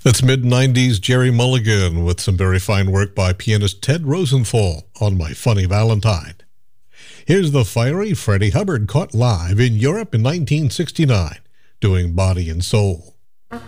That's mid-90s Jerry Mulligan with some very fine work by pianist Ted Rosenthal on My Funny Valentine. Here's the fiery Freddie Hubbard caught live in Europe in 1969 doing Body and Soul.